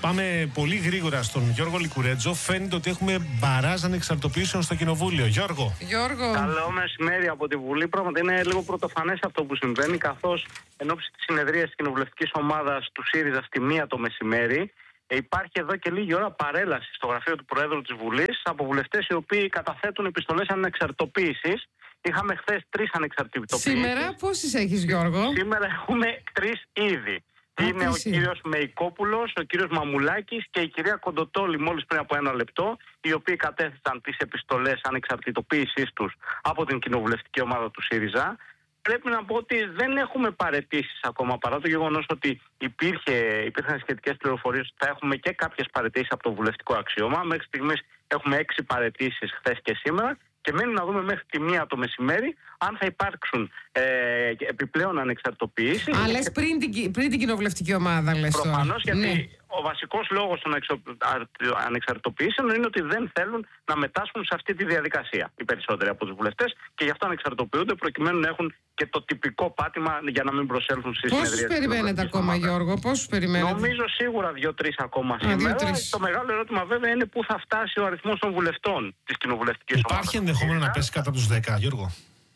Πάμε πολύ γρήγορα στον Γιώργο Λικουρέτζο. Φαίνεται ότι έχουμε μπαράζ ανεξαρτοποιήσεων στο Κοινοβούλιο. Γιώργο. Καλό μεσημέρι από τη Βουλή. Πράγματι είναι λίγο πρωτοφανές αυτό που συμβαίνει, καθώς εν ώψη της συνεδρίας της κοινοβουλευτικής ομάδας του ΣΥΡΙΖΑ στη 1 το μεσημέρι, υπάρχει εδώ και λίγη ώρα παρέλαση στο γραφείο του Προέδρου της Βουλής από βουλευτές οι οποίοι καταθέτουν επιστολές ανεξαρτητοποίησης. Είχαμε χθες 3 ανεξαρτητοποιήσεις. Σήμερα πόσες έχεις, Γιώργο? Σήμερα έχουμε 3 ήδη. Είναι ο κύριος Μεϊκόπουλος, ο κύριος Μαμουλάκης και η κυρία Κοντοτόλη μόλις πριν από 1 λεπτό, οι οποίοι κατέθεσαν τις επιστολές ανεξαρτητοποίησής τους από την κοινοβουλευτική ομάδα του ΣΥΡΙΖΑ. Πρέπει να πω ότι δεν έχουμε παραιτήσεις ακόμα, παρά το γεγονός ότι υπήρχαν σχετικές πληροφορίες ότι θα έχουμε και κάποιες παραιτήσεις από το βουλευτικό αξίωμα. Μέχρι στιγμής έχουμε 6 παραιτήσεις χθες και σήμερα. Και μένει να δούμε μέχρι τη 1 το μεσημέρι αν θα υπάρξουν επιπλέον ανεξαρτητοποιήσεις. Α, λες πριν την κοινοβουλευτική ομάδα, λες. Προφανώς, γιατί ο βασικός λόγος των ανεξαρτητοποιήσεων είναι ότι δεν θέλουν να μετάσχουν σε αυτή τη διαδικασία οι περισσότεροι από τους βουλευτές και γι' αυτό ανεξαρτητοποιούνται προκειμένου να έχουν και το τυπικό πάτημα για να μην προσέλθουν στις συνεδρίες. Πόσους περιμένετε ακόμα, Γιώργο? Πόσους περιμένετε? Νομίζω σίγουρα 2-3 ακόμα σήμερα. Το μεγάλο ερώτημα βέβαια είναι πού θα φτάσει ο αριθμός των βουλευτών της κοινοβουλευτικής ομάδας. Υπάρχει ενδεχόμενο να πέσει κατά τους 10, Γιώργο?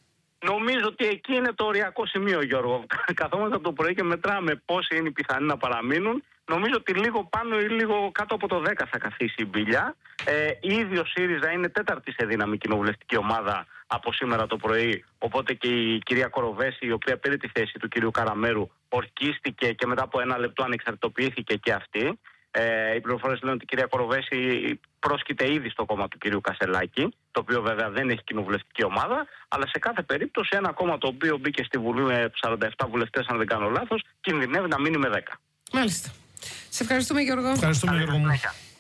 Νομίζω ότι εκεί είναι το οριακό σημείο, Γιώργο. Καθόμαστε από το πρωί και μετράμε πόσοι είναι οι πιθανοί να παραμείνουν. Νομίζω ότι λίγο πάνω ή λίγο κάτω από το 10 θα καθίσει η μπίλια. Ήδη ο ΣΥΡΙΖΑ είναι 4η σε δύναμη κοινοβουλευτική ομάδα από σήμερα το πρωί. Οπότε και η κυρία Κοροβέση, η οποία πήρε τη θέση του κυρίου Καραμέρου, ορκίστηκε και μετά από 1 λεπτό ανεξαρτητοποιήθηκε και αυτή. Οι πληροφορίες λένε ότι η κυρία Κοροβέση πρόσκειται ήδη στο κόμμα του κυρίου Κασελάκη, το οποίο βέβαια δεν έχει κοινοβουλευτική ομάδα, αλλά σε κάθε περίπτωση ένα κόμμα το οποίο μπήκε στη Βουλή με 47 βουλευτές, αν δεν κάνω λάθος, κινδυνεύει να μείνει με 10. Μάλιστα. Σε ευχαριστούμε, Γιώργο. Ευχαριστούμε, Γιώργο μου.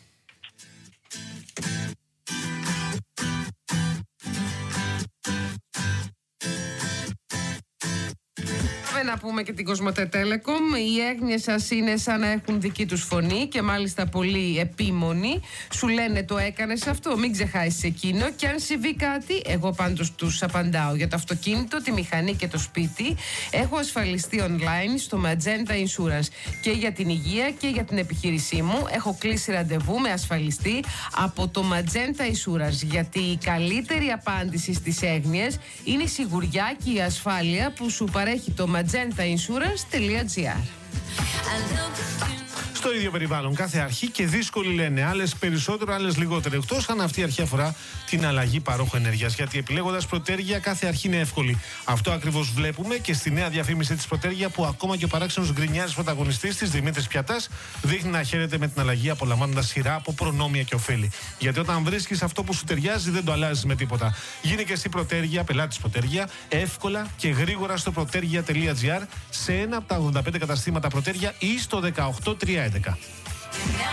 Να πούμε και την Κοσμοτέ Telecom. Οι έγνοιες σας είναι σαν να έχουν δική τους φωνή και μάλιστα πολύ επίμονη. Σου λένε το έκανες αυτό, μην ξεχάσεις εκείνο. Και αν συμβεί κάτι, εγώ πάντως τους απαντάω. Για το αυτοκίνητο, τη μηχανή και το σπίτι έχω ασφαλιστεί online στο Magenta Insurance. Και για την υγεία και για την επιχείρησή μου έχω κλείσει ραντεβού με ασφαλιστή από το Magenta Insurance. Γιατί η καλύτερη απάντηση στις έγνοιες είναι η σιγουριά και η asφάλεια που σου παρέχει το magentainsurance.gr. Στο ίδιο περιβάλλον κάθε αρχή και δύσκολοι λένε. Άλλες περισσότερο, άλλες λιγότερο. Εκτός αν αυτή η αρχή αφορά την αλλαγή παρόχου ενέργειας. Γιατί επιλέγοντας Πρωτέργεια, κάθε αρχή είναι εύκολη. Αυτό ακριβώς βλέπουμε και στη νέα διαφήμιση της Πρωτέργεια, που ακόμα και ο παράξενος γκρινιάρης πρωταγωνιστής της, Δημήτρης Πιατάς, δείχνει να χαίρεται με την αλλαγή, απολαμβάνοντας σειρά από προνόμια και ωφέλη. Γιατί όταν βρίσκεις αυτό που σου ταιριάζει, δεν το αλλάζεις με τίποτα. Γίνε και εσύ Πρωτέργεια, πελάτης Πρωτέργεια, εύκολα και γρήγορα στο protergia.gr, σε ένα από τα 85 καταστήματα Πρωτέργεια ή στο 18311.